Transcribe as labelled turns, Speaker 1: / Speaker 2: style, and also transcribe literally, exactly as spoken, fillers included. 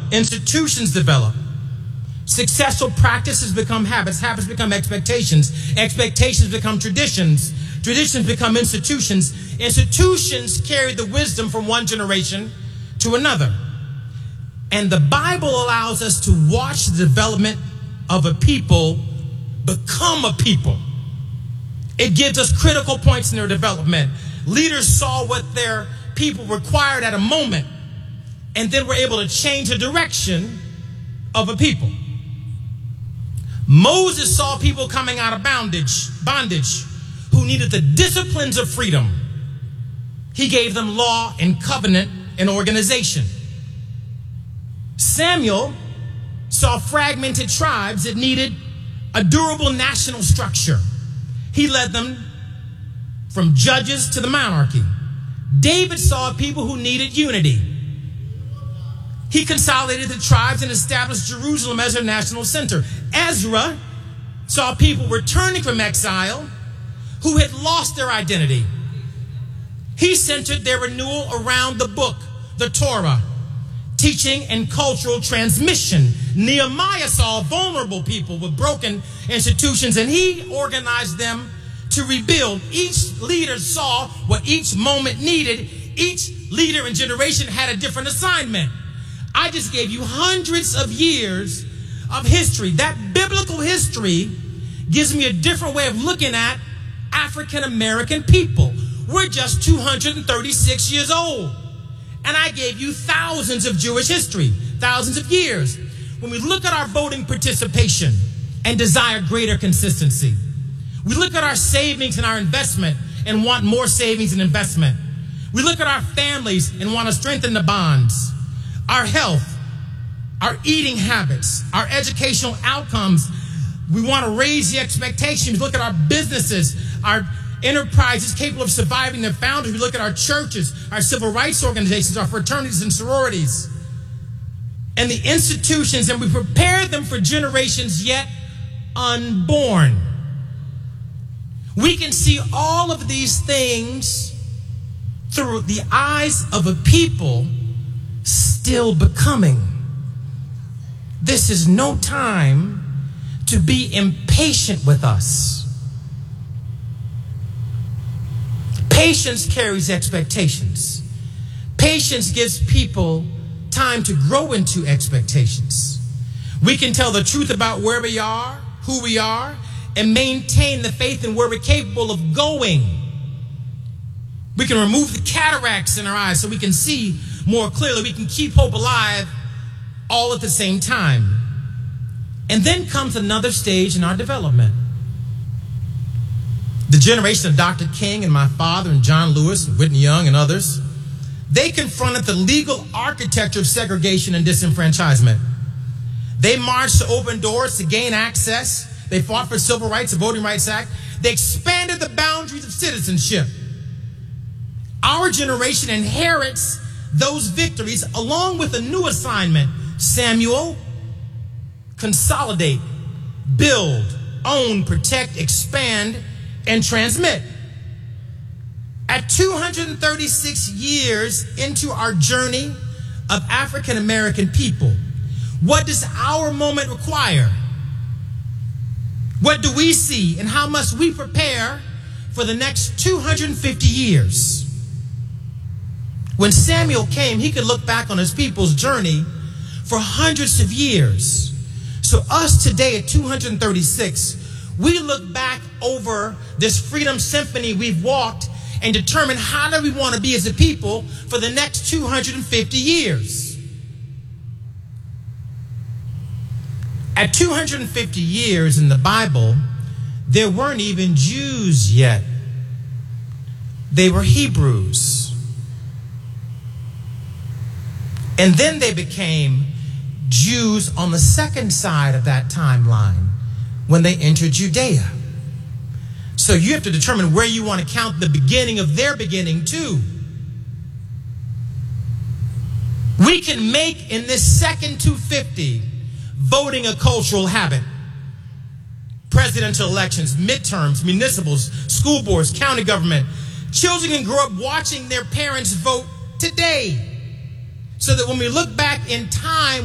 Speaker 1: institutions develop. Successful practices become habits. Habits become expectations. Expectations become traditions. Traditions become institutions. Institutions carry the wisdom from one generation to another. And the Bible allows us to watch the development of a people become a people. It gives us critical points in their development. Leaders saw what their people required at a moment, and then were able to change the direction of a people. Moses saw people coming out of bondage, bondage who needed the disciplines of freedom. He gave them law and covenant and organization. Samuel saw fragmented tribes that needed a durable national structure. He led them from judges to the monarchy. David saw people who needed unity. He consolidated the tribes and established Jerusalem as their national center. Ezra saw people returning from exile who had lost their identity. He centered their renewal around the book, the Torah, teaching and cultural transmission. Nehemiah saw vulnerable people with broken institutions, and he organized them to rebuild. Each leader saw what each moment needed. Each leader and generation had a different assignment. I just gave you hundreds of years of history. That biblical history gives me a different way of looking at African American people. We're just two hundred thirty-six years old. And I gave you thousands of Jewish history, thousands of years. When we look at our voting participation and desire greater consistency, we look at our savings and our investment and want more savings and investment. We look at our families and want to strengthen the bonds. Our health, our eating habits, our educational outcomes. We want to raise the expectations. We look at our businesses, our enterprises capable of surviving their founders. We look at our churches, our civil rights organizations, our fraternities and sororities, and the institutions, and we prepare them for generations yet unborn. We can see all of these things through the eyes of a people still becoming. This is no time to be impatient with us. Patience carries expectations. Patience gives people time to grow into expectations. We can tell the truth about where we are, who we are, and maintain the faith in where we're capable of going. We can remove the cataracts in our eyes so we can see more clearly. We can keep hope alive all at the same time. And then comes another stage in our development. The generation of Doctor King and my father and John Lewis and Whitney Young and others, they confronted the legal architecture of segregation and disenfranchisement. They marched to open doors to gain access. They fought for civil rights, the Voting Rights Act. They expanded the boundaries of citizenship. Our generation inherits those victories along with a new assignment. Samuel, consolidate, build, own, protect, expand, and transmit. At two hundred thirty-six years into our journey of African American people, what does our moment require? What do we see, and how must we prepare for the next two hundred fifty years? When Samuel came, he could look back on his people's journey for hundreds of years. So us today at two hundred thirty-six, we look back over this freedom symphony we've walked and determine how do we want to be as a people for the next two hundred fifty years. At two hundred fifty years in the Bible, there weren't even Jews yet. They were Hebrews. And then they became Jews on the second side of that timeline when they entered Judea. So you have to determine where you want to count the beginning of their beginning too. We can make in this second two fifty voting a cultural habit. Presidential elections, midterms, municipals, school boards, county government. Children can grow up watching their parents vote today, so that when we look back in time,